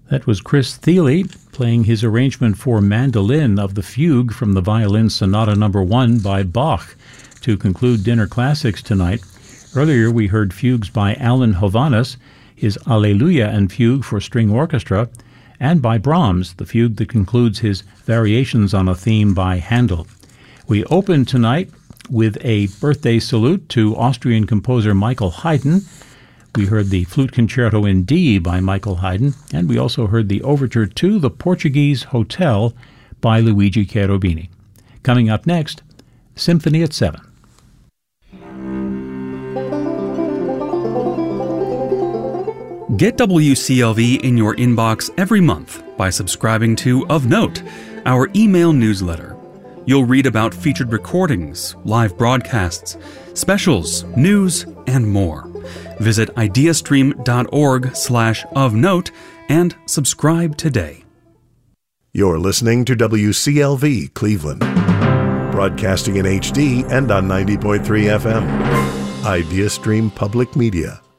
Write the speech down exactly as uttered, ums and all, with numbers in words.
That was Chris Thile playing his arrangement for mandolin of the fugue from the Violin Sonata Number One by Bach to conclude Dinner Classics tonight. Earlier we heard fugues by Alan Hovhaness, his Alleluia and Fugue for String Orchestra, and by Brahms, the fugue that concludes his Variations on a Theme by Handel. We opened tonight with a birthday salute to Austrian composer Michael Haydn. We heard the Flute Concerto in D by Michael Haydn, and we also heard the overture to The Portuguese Hotel by Luigi Cherubini. Coming up next, Symphony at Seven. Get W C L V in your inbox every month by subscribing to Of Note, our email newsletter. You'll read about featured recordings, live broadcasts, specials, news, and more. Visit ideastream.org slash of note and subscribe today. You're listening to W C L V Cleveland, broadcasting in H D and on ninety point three F M. IdeaStream Public Media.